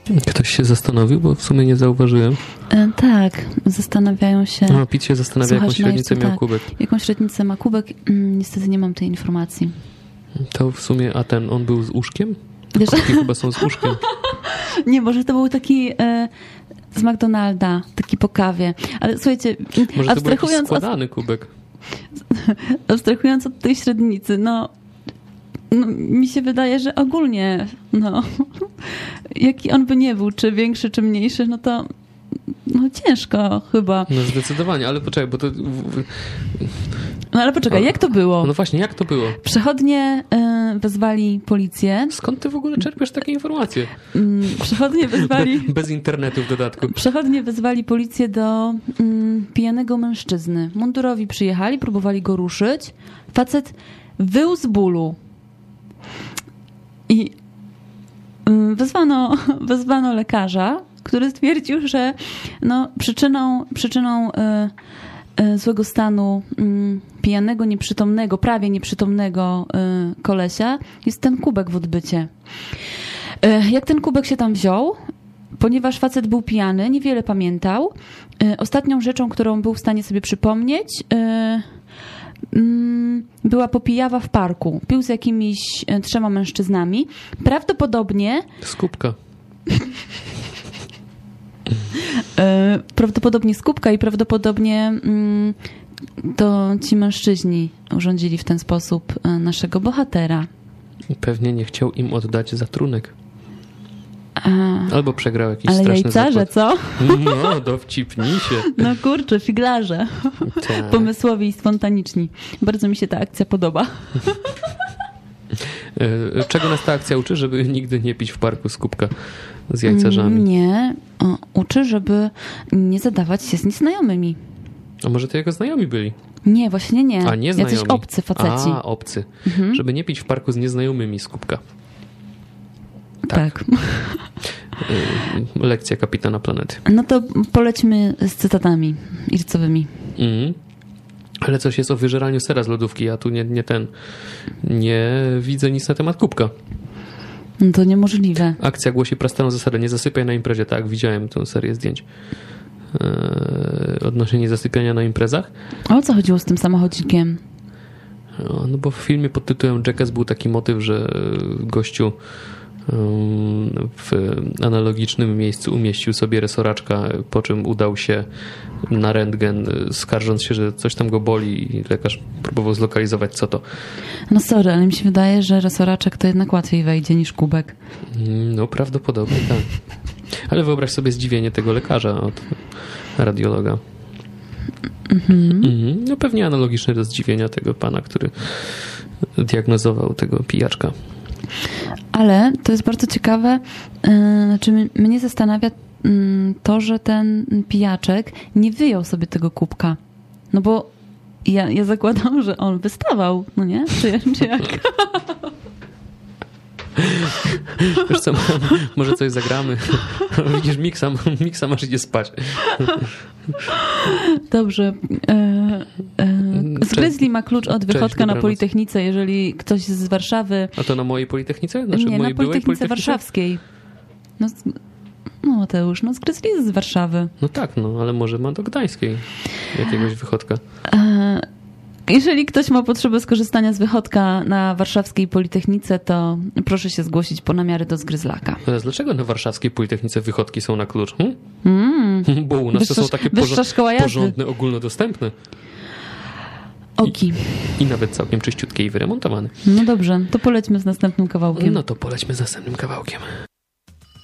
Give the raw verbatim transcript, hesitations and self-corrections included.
Ktoś się zastanowił, bo w sumie nie zauważyłem. E, tak, zastanawiają się... No, Pit się zastanawia, jaką średnicę no, miał tak. kubek. Jaką średnicę ma kubek? Mm, niestety nie mam tej informacji. To w sumie, a ten, on był z uszkiem? Wiesz, Kubki chyba są z uszkiem. Nie, może to był taki e, z McDonalda, taki po kawie. Ale słuchajcie, Może to był jakiś abstrahując składany od, kubek. abstrahując od tej średnicy, no, no mi się wydaje, że ogólnie, no, jaki on by nie był, czy większy, czy mniejszy, no to no ciężko chyba. No zdecydowanie, ale poczekaj, bo to... No ale poczekaj, jak to było? No właśnie, jak to było? Przechodnie y, wezwali policję. Skąd ty w ogóle czerpiesz takie informacje? Y, przechodnie wezwali... Be, bez internetu w dodatku. Przechodnie wezwali policję do y, pijanego mężczyzny. Mundurowi przyjechali, próbowali go ruszyć. Facet wył z bólu. I y, wezwano, wezwano lekarza, który stwierdził, że no, przyczyną, przyczyną y, y, złego stanu y, pijanego, nieprzytomnego, prawie nieprzytomnego y, kolesia jest ten kubek w odbycie. Y, jak ten kubek się tam wziął? Ponieważ facet był pijany, niewiele pamiętał. Y, ostatnią rzeczą, którą był w stanie sobie przypomnieć, y, y, była popijawa w parku. Pił z jakimiś y, trzema mężczyznami. Prawdopodobnie... Z kubka. Prawdopodobnie z kubka i prawdopodobnie to ci mężczyźni urządzili w ten sposób naszego bohatera. Pewnie nie chciał im oddać za trunek. A, albo przegrał jakiś ale straszny jajcarze, zakład. co? No, dowcipnijcie. No kurczę, figlarze. Tak. Pomysłowi i spontaniczni. Bardzo mi się ta akcja podoba. Czego nas ta akcja uczy? Żeby nigdy nie pić w parku z kubka z jajcarzami. Nie, o, uczy, żeby nie zadawać się z nieznajomymi. A może to jego znajomi byli? Nie, właśnie nie. A nie znajomi. Jacyś obcy faceci. A, obcy. Mhm. Żeby nie pić w parku z nieznajomymi z kubka. Tak. tak. Lekcja kapitana planety. No to polećmy z cytatami ircowymi. Mhm. Ale coś jest o wyżeraniu sera z lodówki. Ja tu nie, nie ten... Nie widzę nic na temat kubka. No to niemożliwe. Akcja głosi prostą zasadę. Nie zasypiaj na imprezie. Tak, widziałem tę serię zdjęć. Eee, odnośnie niezasypiania na imprezach. A o co chodziło z tym samochodzikiem? No bo w filmie pod tytułem Jackass był taki motyw, że gościu w analogicznym miejscu umieścił sobie resoraczka, po czym udał się na rentgen, skarżąc się, że coś tam go boli i lekarz próbował zlokalizować, co to. No sorry, ale mi się wydaje, że resoraczek to jednak łatwiej wejdzie niż kubek. No prawdopodobnie tak. Ale wyobraź sobie zdziwienie tego lekarza od radiologa. Mhm. Mhm. No pewnie analogiczne do zdziwienia tego pana, który diagnozował tego pijaczka. Ale to jest bardzo ciekawe, yy, znaczy mnie zastanawia yy, to, że ten pijaczek nie wyjął sobie tego kubka. No bo ja, ja zakładam, że on wystawał, no nie? Czy, czy jak? Wiesz co, może coś zagramy. Widzisz, Miksa, Miksa masz idzie spać. Dobrze. E, e, z Grizzly ma klucz od wychodka Cześć, na Politechnice, jeżeli ktoś z Warszawy... A to na mojej Politechnice? Znaczy nie, mojej na Politechnice, Politechnice Warszawskiej. No, no Mateusz, no z Grizzly z Warszawy. No tak, no, ale może ma do Gdańskiej jakiegoś wychodka. E, Jeżeli ktoś ma potrzebę skorzystania z wychodka na warszawskiej Politechnice, to proszę się zgłosić po namiary do Zgryzlaka. Teraz dlaczego na warszawskiej Politechnice wychodki są na klucz? Hm? Mm. Bo u nas Wyższa, to są takie porząd, porządne, ogólnodostępne. Oki. I, I nawet całkiem czyściutkie i wyremontowane. No dobrze, to polećmy z następnym kawałkiem. No to polećmy z następnym kawałkiem.